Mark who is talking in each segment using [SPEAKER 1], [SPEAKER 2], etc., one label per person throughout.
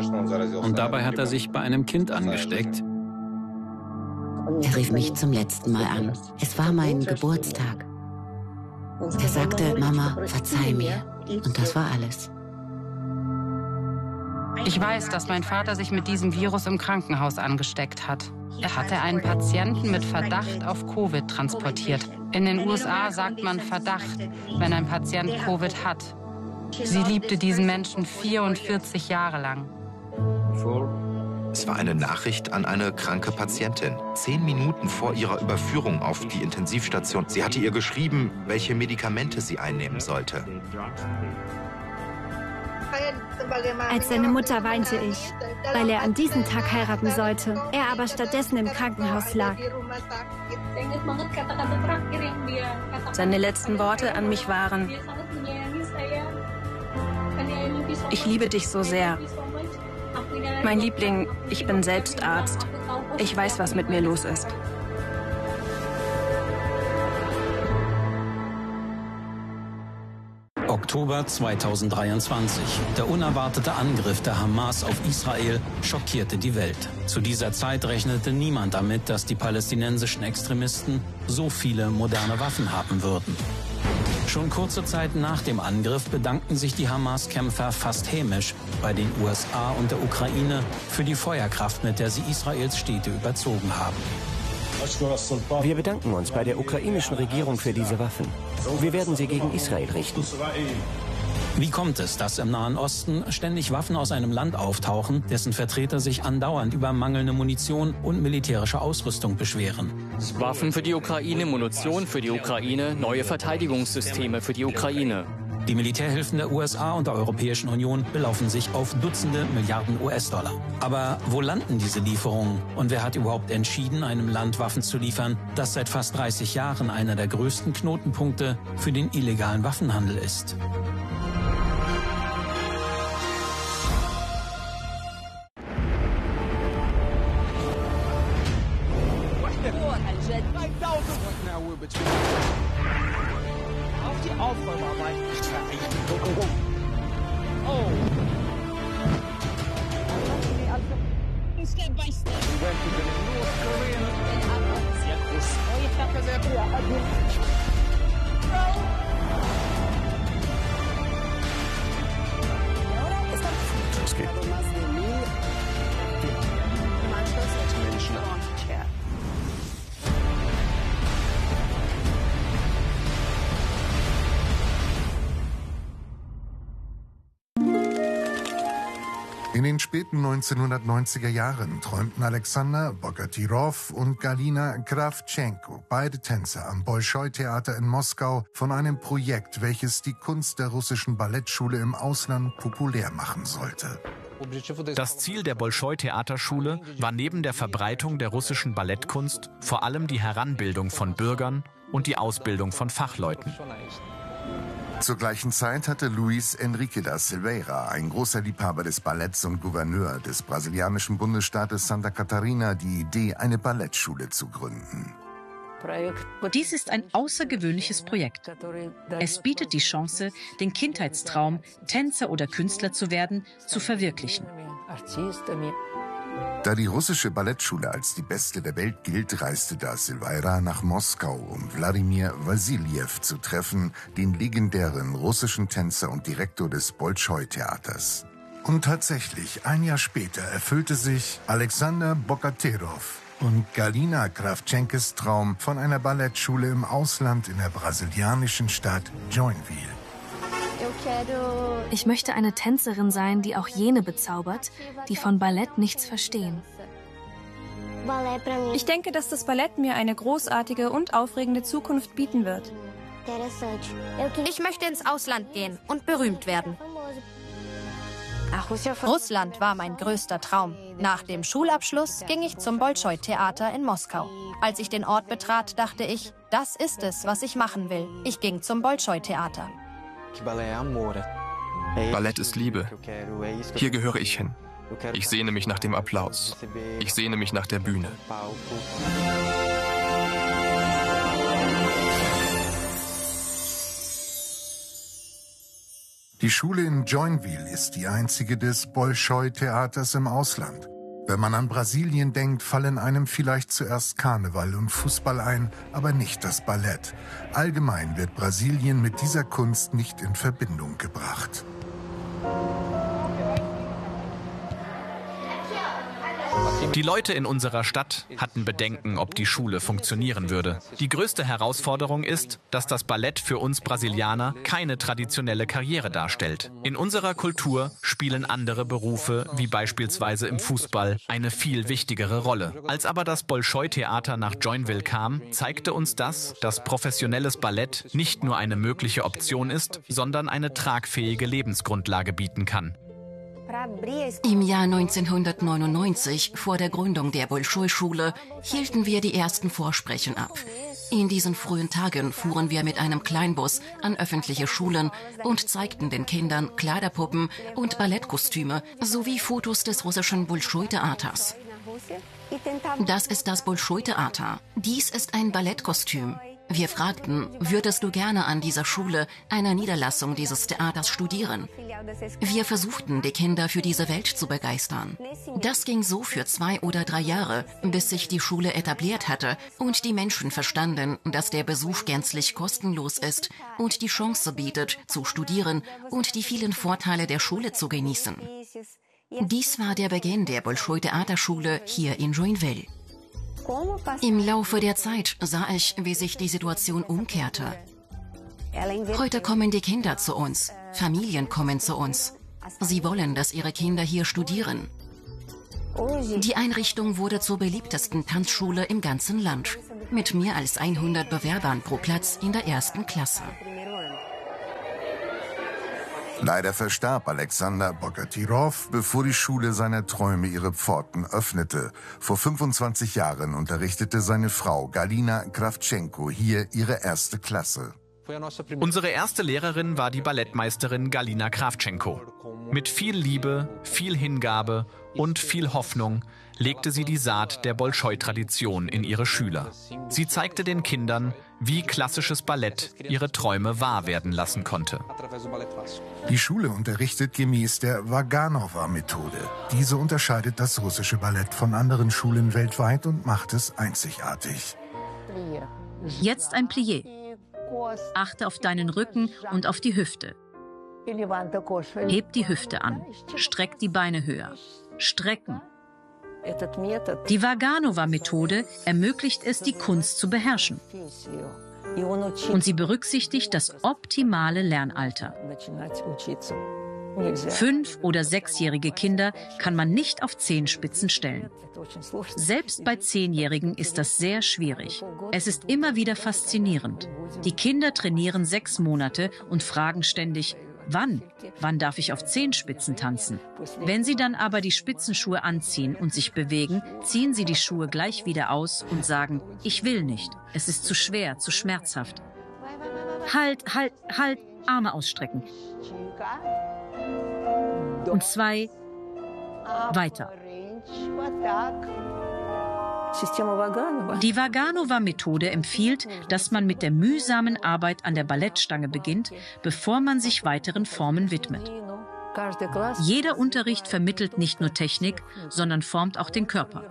[SPEAKER 1] Und dabei hat er sich bei einem Kind angesteckt.
[SPEAKER 2] Er rief mich zum letzten Mal an. Es war mein Geburtstag. Er sagte, Mama, verzeih mir. Und das war alles.
[SPEAKER 3] Ich weiß, dass mein Vater sich mit diesem Virus im Krankenhaus angesteckt hat. Er hatte einen Patienten mit Verdacht auf Covid transportiert. In den USA sagt man Verdacht, wenn ein Patient Covid hat. Sie liebte diesen Menschen 44 Jahre lang.
[SPEAKER 4] Es war eine Nachricht an eine kranke Patientin. 10 Minuten vor ihrer Überführung auf die Intensivstation. Sie hatte ihr geschrieben, welche Medikamente sie einnehmen sollte.
[SPEAKER 5] Als seine Mutter weinte ich, weil er an diesem Tag heiraten sollte. Er aber stattdessen im Krankenhaus lag.
[SPEAKER 6] Seine letzten Worte an mich waren: Ich liebe dich so sehr. Mein Liebling, ich bin selbst Arzt. Ich weiß, was mit mir los ist.
[SPEAKER 1] Oktober 2023. Der unerwartete Angriff der Hamas auf Israel schockierte die Welt. Zu dieser Zeit rechnete niemand damit, dass die palästinensischen Extremisten so viele moderne Waffen haben würden. Schon kurze Zeit nach dem Angriff bedankten sich die Hamas-Kämpfer fast hämisch bei den USA und der Ukraine für die Feuerkraft, mit der sie Israels Städte überzogen haben.
[SPEAKER 7] Wir bedanken uns bei der ukrainischen Regierung für diese Waffen. Wir werden sie gegen Israel richten.
[SPEAKER 1] Wie kommt es, dass im Nahen Osten ständig Waffen aus einem Land auftauchen, dessen Vertreter sich andauernd über mangelnde Munition und militärische Ausrüstung beschweren?
[SPEAKER 8] Waffen für die Ukraine, Munition für die Ukraine, neue Verteidigungssysteme für die Ukraine.
[SPEAKER 1] Die Militärhilfen der USA und der Europäischen Union belaufen sich auf Dutzende Milliarden US-Dollar. Aber wo landen diese Lieferungen? Und wer hat überhaupt entschieden, einem Land Waffen zu liefern, das seit fast 30 Jahren einer der größten Knotenpunkte für den illegalen Waffenhandel ist?
[SPEAKER 9] Auf die Aufräumarbeit. Oh. Step by step. We went to the North Korean. Sehr groß. Oh, ich danke sehr viel.
[SPEAKER 7] Es geht.
[SPEAKER 10] In den späten 1990er Jahren träumten Alexander Bogatyrow und Galina Krawtschenko, beide Tänzer am Bolschoi-Theater in Moskau, von einem Projekt, welches die Kunst der russischen Ballettschule im Ausland populär machen sollte.
[SPEAKER 11] Das Ziel der Bolschoi-Theaterschule war neben der Verbreitung der russischen Ballettkunst vor allem die Heranbildung von Bürgern und die Ausbildung von Fachleuten.
[SPEAKER 10] Zur gleichen Zeit hatte Luis Henrique da Silveira, ein großer Liebhaber des Balletts und Gouverneur des brasilianischen Bundesstaates Santa Catarina, die Idee, eine Ballettschule zu gründen.
[SPEAKER 12] Dies ist ein außergewöhnliches Projekt. Es bietet die Chance, den Kindheitstraum, Tänzer oder Künstler zu werden, zu verwirklichen.
[SPEAKER 10] Da die russische Ballettschule als die beste der Welt gilt, reiste da Silveira nach Moskau, um Wladimir Wassiljew zu treffen, den legendären russischen Tänzer und Direktor des Bolschoi-Theaters. Und tatsächlich, ein Jahr später erfüllte sich Alexander Bogatyrow und Galina Krawtschenkes Traum von einer Ballettschule im Ausland in der brasilianischen Stadt Joinville.
[SPEAKER 5] Ich möchte eine Tänzerin sein, die auch jene bezaubert, die von Ballett nichts verstehen.
[SPEAKER 13] Ich denke, dass das Ballett mir eine großartige und aufregende Zukunft bieten wird.
[SPEAKER 14] Ich möchte ins Ausland gehen und berühmt werden. Russland war mein größter Traum. Nach dem Schulabschluss ging ich zum Bolschoi-Theater in Moskau. Als ich den Ort betrat, dachte ich, das ist es, was ich machen will. Ich ging zum Bolschoi-Theater.
[SPEAKER 15] Ballett ist Liebe. Hier gehöre ich hin. Ich sehne mich nach dem Applaus. Ich sehne mich nach der Bühne.
[SPEAKER 10] Die Die Schule in Joinville ist die einzige des Bolschoi-Theaters im Ausland. Wenn man an Brasilien denkt, fallen einem vielleicht zuerst Karneval und Fußball ein, aber nicht das Ballett. Allgemein wird Brasilien mit dieser Kunst nicht in Verbindung gebracht.
[SPEAKER 11] Die Leute in unserer Stadt hatten Bedenken, ob die Schule funktionieren würde. Die größte Herausforderung ist, dass das Ballett für uns Brasilianer keine traditionelle Karriere darstellt. In unserer Kultur spielen andere Berufe, wie beispielsweise im Fußball, eine viel wichtigere Rolle. Als aber das Bolschoi-Theater nach Joinville kam, zeigte uns das, dass professionelles Ballett nicht nur eine mögliche Option ist, sondern eine tragfähige Lebensgrundlage bieten kann.
[SPEAKER 16] Im Jahr 1999, vor der Gründung der Bolschoi-Schule, hielten wir die ersten Vorsprechen ab. In diesen frühen Tagen fuhren wir mit einem Kleinbus an öffentliche Schulen und zeigten den Kindern Kleiderpuppen und Ballettkostüme sowie Fotos des russischen Bolschoi-Theaters. Das ist das Bolschoi-Theater. Dies ist ein Ballettkostüm. Wir fragten, würdest du gerne an dieser Schule einer Niederlassung dieses Theaters studieren? Wir versuchten, die Kinder für diese Welt zu begeistern. Das ging so für 2 oder 3 Jahre, bis sich die Schule etabliert hatte und die Menschen verstanden, dass der Besuch gänzlich kostenlos ist und die Chance bietet, zu studieren und die vielen Vorteile der Schule zu genießen. Dies war der Beginn der Bolschoi-Theaterschule hier in Joinville. Im Laufe der Zeit sah ich, wie sich die Situation umkehrte. Heute kommen die Kinder zu uns, Familien kommen zu uns. Sie wollen, dass ihre Kinder hier studieren. Die Einrichtung wurde zur beliebtesten Tanzschule im ganzen Land, mit mehr als 100 Bewerbern pro Platz in der 1. Klasse.
[SPEAKER 10] Leider verstarb Alexander Bogatyrow, bevor die Schule seiner Träume ihre Pforten öffnete. Vor 25 Jahren unterrichtete seine Frau Galina Kravchenko hier ihre 1. Klasse.
[SPEAKER 11] Unsere erste Lehrerin war die Ballettmeisterin Galina Kravchenko. Mit viel Liebe, viel Hingabe und viel Hoffnung legte sie die Saat der Bolschoi-Tradition in ihre Schüler. Sie zeigte den Kindern, wie klassisches Ballett ihre Träume wahr werden lassen konnte.
[SPEAKER 10] Die Schule unterrichtet gemäß der Waganowa-Methode. Diese unterscheidet das russische Ballett von anderen Schulen weltweit und macht es einzigartig.
[SPEAKER 12] Jetzt ein Plié. Achte auf deinen Rücken und auf die Hüfte. Heb die Hüfte an. Streck die Beine höher. Strecken. Die Waganowa-Methode ermöglicht es, die Kunst zu beherrschen. Und sie berücksichtigt das optimale Lernalter. 5- oder 6-jährige Kinder kann man nicht auf Zehenspitzen stellen. Selbst bei 10-Jährigen ist das sehr schwierig. Es ist immer wieder faszinierend. Die Kinder trainieren 6 Monate und fragen ständig, wann? Wann darf ich auf Zehenspitzen tanzen? Wenn sie dann aber die Spitzenschuhe anziehen und sich bewegen, ziehen sie die Schuhe gleich wieder aus und sagen, ich will nicht. Es ist zu schwer, zu schmerzhaft. Halt, Arme ausstrecken. Und 2, weiter. Die Waganowa-Methode empfiehlt, dass man mit der mühsamen Arbeit an der Ballettstange beginnt, bevor man sich weiteren Formen widmet. Jeder Unterricht vermittelt nicht nur Technik, sondern formt auch den Körper.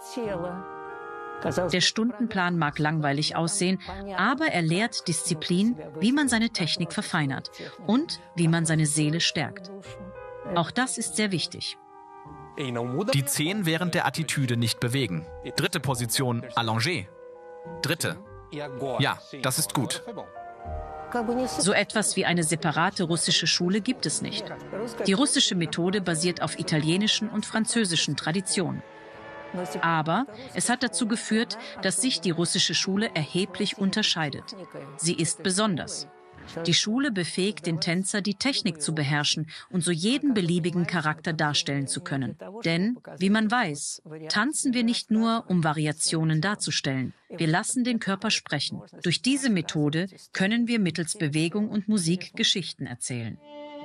[SPEAKER 12] Der Stundenplan mag langweilig aussehen, aber er lehrt Disziplin, wie man seine Technik verfeinert und wie man seine Seele stärkt. Auch das ist sehr wichtig.
[SPEAKER 11] Die Zehen während der Attitüde nicht bewegen. 3. Position, allongé. 3. Ja, das ist gut.
[SPEAKER 12] So etwas wie eine separate russische Schule gibt es nicht. Die russische Methode basiert auf italienischen und französischen Traditionen. Aber es hat dazu geführt, dass sich die russische Schule erheblich unterscheidet. Sie ist besonders. Die Schule befähigt den Tänzer, die Technik zu beherrschen und so jeden beliebigen Charakter darstellen zu können. Denn, wie man weiß, tanzen wir nicht nur, um Variationen darzustellen. Wir lassen den Körper sprechen. Durch diese Methode können wir mittels Bewegung und Musik Geschichten erzählen.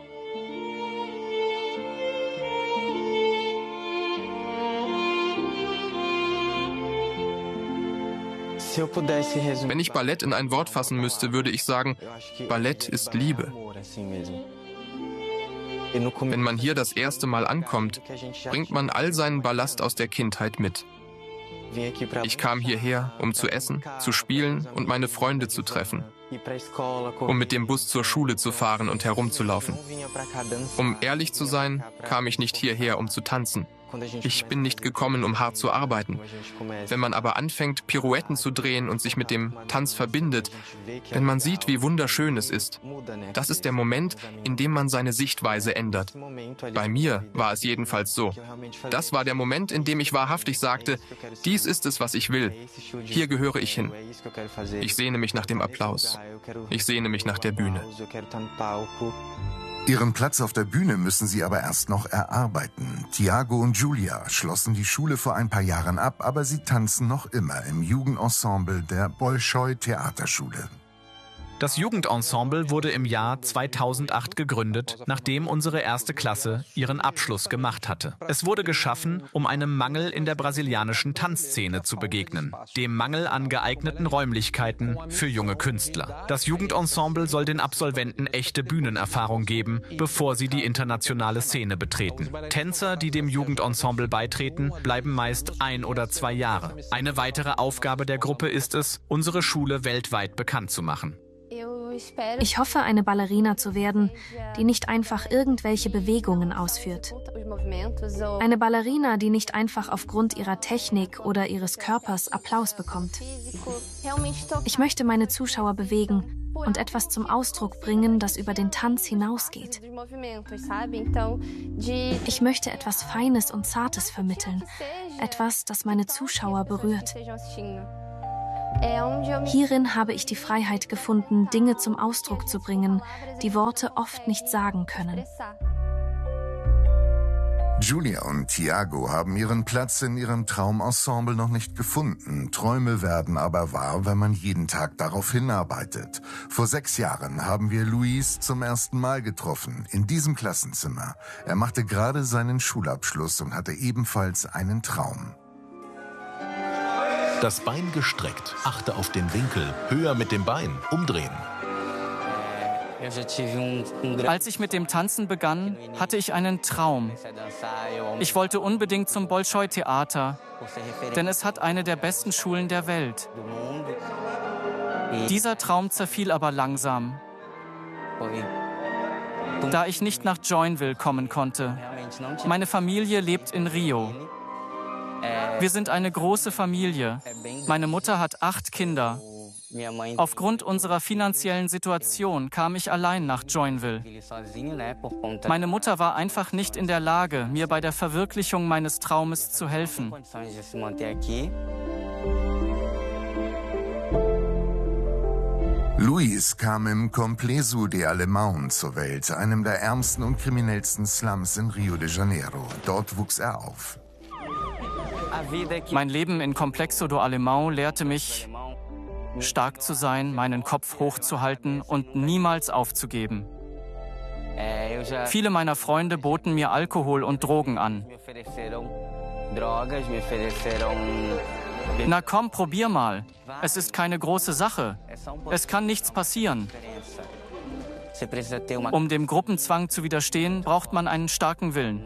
[SPEAKER 15] Wenn ich Ballett in ein Wort fassen müsste, würde ich sagen, Ballett ist Liebe. Wenn man hier das erste Mal ankommt, bringt man all seinen Ballast aus der Kindheit mit. Ich kam hierher, um zu essen, zu spielen und meine Freunde zu treffen, um mit dem Bus zur Schule zu fahren und herumzulaufen. Um ehrlich zu sein, kam ich nicht hierher, um zu tanzen. Ich bin nicht gekommen, um hart zu arbeiten. Wenn man aber anfängt, Pirouetten zu drehen und sich mit dem Tanz verbindet, wenn man sieht, wie wunderschön es ist, das ist der Moment, in dem man seine Sichtweise ändert. Bei mir war es jedenfalls so. Das war der Moment, in dem ich wahrhaftig sagte, dies ist es, was ich will. Hier gehöre ich hin. Ich sehne mich nach dem Applaus. Ich sehne mich nach der Bühne.
[SPEAKER 10] Ihren Platz auf der Bühne müssen sie aber erst noch erarbeiten. Tiago und Giulia schlossen die Schule vor ein paar Jahren ab, aber sie tanzen noch immer im Jugendensemble der Bolschoi Theaterschule.
[SPEAKER 11] Das Jugendensemble wurde im Jahr 2008 gegründet, nachdem unsere erste Klasse ihren Abschluss gemacht hatte. Es wurde geschaffen, um einem Mangel in der brasilianischen Tanzszene zu begegnen, dem Mangel an geeigneten Räumlichkeiten für junge Künstler. Das Jugendensemble soll den Absolventen echte Bühnenerfahrung geben, bevor sie die internationale Szene betreten. Tänzer, die dem Jugendensemble beitreten, bleiben meist 1 oder 2 Jahre. Eine weitere Aufgabe der Gruppe ist es, unsere Schule weltweit bekannt zu machen.
[SPEAKER 13] Ich hoffe, eine Ballerina zu werden, die nicht einfach irgendwelche Bewegungen ausführt. Eine Ballerina, die nicht einfach aufgrund ihrer Technik oder ihres Körpers Applaus bekommt. Ich möchte meine Zuschauer bewegen und etwas zum Ausdruck bringen, das über den Tanz hinausgeht. Ich möchte etwas Feines und Zartes vermitteln, etwas, das meine Zuschauer berührt. Hierin habe ich die Freiheit gefunden, Dinge zum Ausdruck zu bringen, die Worte oft nicht sagen können.
[SPEAKER 10] Giulia und Tiago haben ihren Platz in ihrem Traumensemble noch nicht gefunden. Träume werden aber wahr, wenn man jeden Tag darauf hinarbeitet. Vor 6 Jahren haben wir Luis zum ersten Mal getroffen, in diesem Klassenzimmer. Er machte gerade seinen Schulabschluss und hatte ebenfalls einen Traum.
[SPEAKER 17] Das Bein gestreckt, achte auf den Winkel, höher mit dem Bein, umdrehen.
[SPEAKER 8] Als ich mit dem Tanzen begann, hatte ich einen Traum. Ich wollte unbedingt zum Bolschoi Theater, denn es hat eine der besten Schulen der Welt. Dieser Traum zerfiel aber langsam, da ich nicht nach Joinville kommen konnte. Meine Familie lebt in Rio. Wir sind eine große Familie. Meine Mutter hat 8 Kinder. Aufgrund unserer finanziellen Situation kam ich allein nach Joinville. Meine Mutter war einfach nicht in der Lage, mir bei der Verwirklichung meines Traumes zu helfen.
[SPEAKER 10] Luis kam im Complexo de Alemão zur Welt, einem der ärmsten und kriminellsten Slums in Rio de Janeiro. Dort wuchs er auf.
[SPEAKER 8] Mein Leben in Complexo do Alemão lehrte mich, stark zu sein, meinen Kopf hochzuhalten und niemals aufzugeben. Viele meiner Freunde boten mir Alkohol und Drogen an. Na komm, probier mal. Es ist keine große Sache. Es kann nichts passieren. Um dem Gruppenzwang zu widerstehen, braucht man einen starken Willen.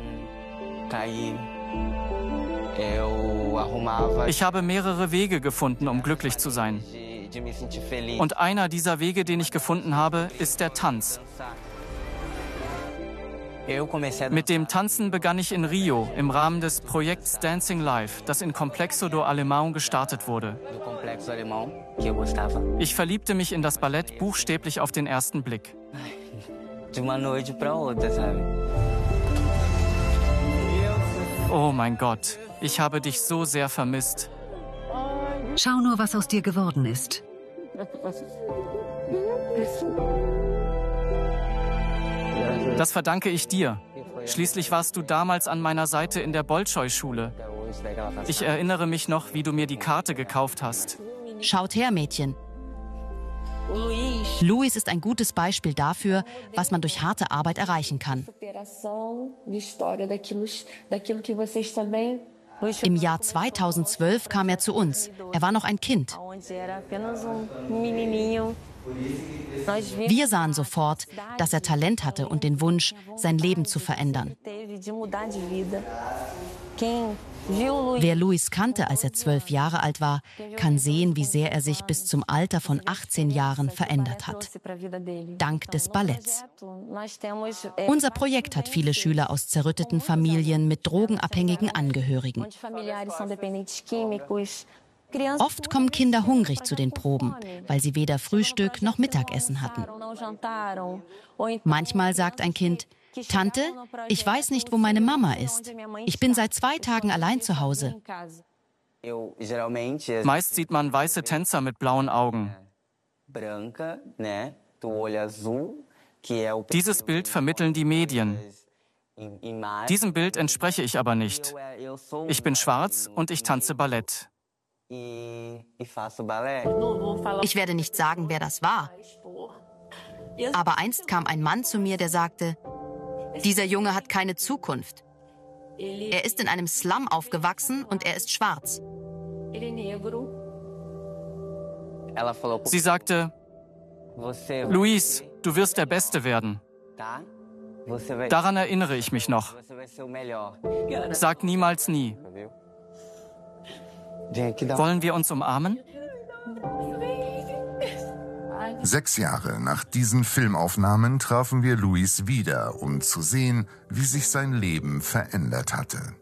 [SPEAKER 8] Ich habe mehrere Wege gefunden, um glücklich zu sein. Und einer dieser Wege, den ich gefunden habe, ist der Tanz. Mit dem Tanzen begann ich in Rio im Rahmen des Projekts Dancing Live, das in Complexo do Alemão gestartet wurde. Ich verliebte mich in das Ballett buchstäblich auf den ersten Blick. Oh mein Gott, ich habe dich so sehr vermisst.
[SPEAKER 18] Schau nur, was aus dir geworden ist.
[SPEAKER 8] Das verdanke ich dir. Schließlich warst du damals an meiner Seite in der Bolschoi-Schule. Ich erinnere mich noch, wie du mir die Karte gekauft hast.
[SPEAKER 19] Schaut her, Mädchen. Luis ist ein gutes Beispiel dafür, was man durch harte Arbeit erreichen kann. Im Jahr 2012 kam er zu uns. Er war noch ein Kind. Wir sahen sofort, dass er Talent hatte und den Wunsch, sein Leben zu verändern. Wer Luis kannte, als er 12 Jahre alt war, kann sehen, wie sehr er sich bis zum Alter von 18 Jahren verändert hat. Dank des Balletts. Unser Projekt hat viele Schüler aus zerrütteten Familien mit drogenabhängigen Angehörigen. Oft kommen Kinder hungrig zu den Proben, weil sie weder Frühstück noch Mittagessen hatten. Manchmal sagt ein Kind: Tante, ich weiß nicht, wo meine Mama ist. Ich bin seit 2 Tagen allein zu Hause.
[SPEAKER 8] Meist sieht man weiße Tänzer mit blauen Augen. Dieses Bild vermitteln die Medien. Diesem Bild entspreche ich aber nicht. Ich bin schwarz und ich tanze Ballett.
[SPEAKER 19] Ich werde nicht sagen, wer das war. Aber einst kam ein Mann zu mir, der sagte: Dieser Junge hat keine Zukunft. Er ist in einem Slum aufgewachsen und er ist schwarz.
[SPEAKER 8] Sie sagte: Luis, du wirst der Beste werden. Daran erinnere ich mich noch. Sag niemals nie. Wollen wir uns umarmen?
[SPEAKER 10] 6 Jahre nach diesen Filmaufnahmen trafen wir Luis wieder, um zu sehen, wie sich sein Leben verändert hatte.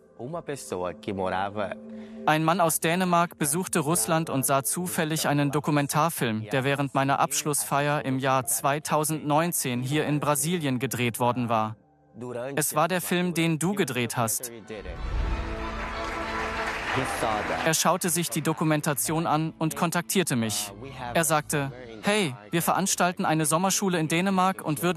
[SPEAKER 8] Ein Mann aus Dänemark besuchte Russland und sah zufällig einen Dokumentarfilm, der während meiner Abschlussfeier im Jahr 2019 hier in Brasilien gedreht worden war. Es war der Film, den du gedreht hast. Er schaute sich die Dokumentation an und kontaktierte mich. Er sagte: Hey, wir veranstalten eine Sommerschule in Dänemark und würden